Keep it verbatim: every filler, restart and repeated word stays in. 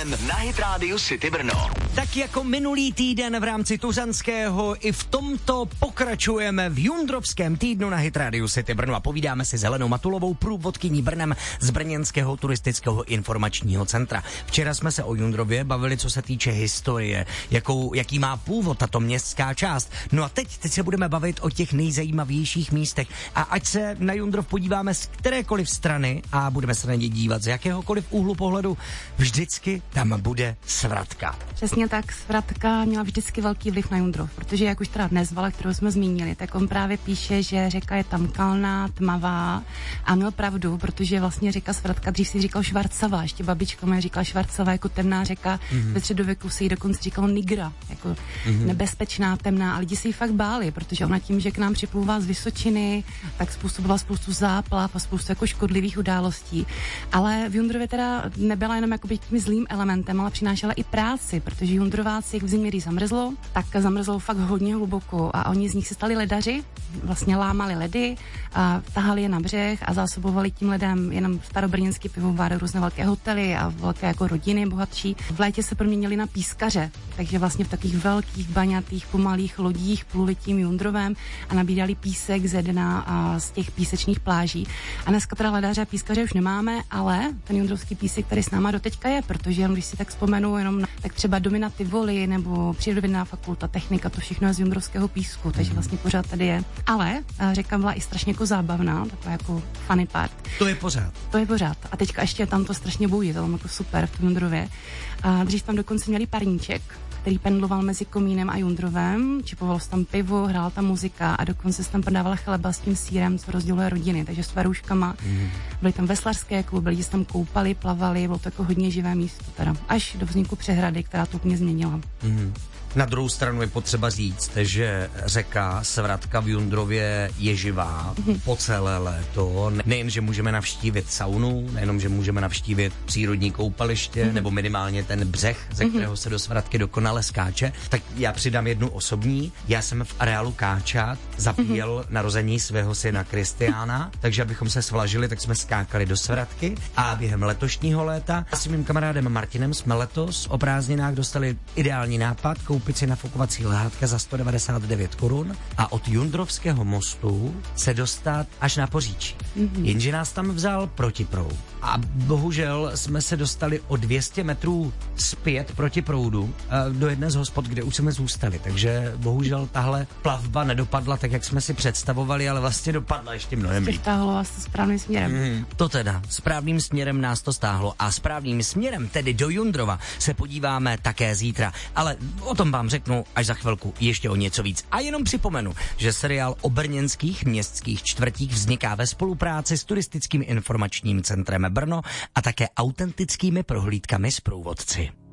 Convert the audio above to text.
kamarádem na Hit Radio City Brno. Tak jako minulý týden v rámci Tuzanského i v tomto pokračujeme v Jundrovském týdnu na Hit Radio City Brno a povídáme si s Helenou Matulovou, průvodkyní Brnem z Brněnského turistického informačního centra. Včera jsme se o Jundrově bavili, co se týče historie, jakou, jaký má původ tato městská část. No a teď, teď se budeme bavit o těch nejzajímavějších místech. A ať se na Jundrov podíváme z kterékoliv strany a budeme se na ně dívat z jakéhokoliv úhlu pohledu, vždycky tam bude svratka. Přesně tak, svratka měla vždycky velký vliv na Jundrov, protože jak už teda dnes Vala, kterou jsme zmínili, tak on právě píše, že řeka je tam kalná, tmavá a měl pravdu, protože vlastně řeka svratka, dřív si říkal Švarcava, ještě babička moje říkala Švarcava jako temná řeka, mm-hmm. ve středověku se jí dokonce říkalo Nigra, jako mm-hmm. nebezpečná, temná, a lidi si ji fakt báli, protože ona tím, že k nám připlouvá z Vysočiny, tak způsobila spoustu záplav a spoustu jako škodlivých událostí. Ale v Jundrově teda nebyla jenom jakoby tím zlým elementem, ale přinášela i práci, protože Jundrováci, jak v zimě, když zamrzlo, tak zamrzlo fakt hodně hluboko a oni z nich se stali ledaři, vlastně lámali ledy a tahali je na břeh a zásobovali tím ledem jenom starobrněnský pivovar, různé velké hotely a velké jako rodiny bohatší. V létě se proměnili na pískaře, takže vlastně v takových velkých baňatých pomalých lodích pluli tím Jundrovem a nabídali písek ze dna a z těch písečných pláží. A dneska teda ledaře a pískaře už nemáme, ale ten jundrovský písek tady s náma doteďka je, protože jenom když si tak vzpomenu, jenom na, tak třeba Domina Tivoli nebo Přírodovědná fakulta, technika, to všechno je z jundrovského písku, takže vlastně pořád tady je. Ale řeka byla i strašně jako zábavná, taková jako funny part. To je pořád. To je pořád. A teďka ještě tam to strašně boují, to jako super v tom Jundrově. A dřív tam dokonce měli parníček, který pendloval mezi Komínem a Jundrovem, čipovalo se tam pivo, hrála tam muzika a dokonce se tam prodávala chleba s tím sýrem, co rozděluje rodiny, takže s varůškama. Mm. Byly tam veslařské kluby, lidi se tam koupali, plavali, bylo to jako hodně živé místo teda, až do vzniku přehrady, která to úplně změnila. Mm. Na druhou stranu je potřeba říct, že řeka Svratka v Jundrově je živá mm-hmm. po celé léto. Nejen, že můžeme navštívit saunu, nejenom, že můžeme navštívit přírodní koupaliště, mm-hmm. nebo minimálně ten břeh, ze kterého mm-hmm. se do Svratky dokonale skáče. Tak já přidám jednu osobní. Já jsem v areálu Káčat zapíjel mm-hmm. narození svého syna Kristiána, takže abychom se svlažili, tak jsme skákali do Svratky a během letošního léta s mým kamarádem Martinem jsme letos o prázdninách dostali ideální nápad koupit si nafukovací lehátka za sto devadesát devět korun a od Jundrovského mostu se dostat až na Poříčí. Mm-hmm. Jenže nás tam vzal protiproud. A bohužel jsme se dostali o dvě stě metrů zpět proti proudu do jedné z hospod, kde už jsme zůstali. Takže bohužel tahle plavba nedopadla tak, jak jsme si představovali, ale vlastně dopadla ještě mnohem líp. Stáhlo vás to správným směrem. Mm, to teda, správným směrem nás to stáhlo a správným směrem, tedy do Jundrova, se podíváme také zítra. Ale o tom vám řeknu až za chvilku ještě o něco víc. A jenom připomenu, že seriál o brněnských městských čtvrtích vzniká ve spolupráci s turistickým informačním centrem Brno a také autentickými prohlídkami s průvodci.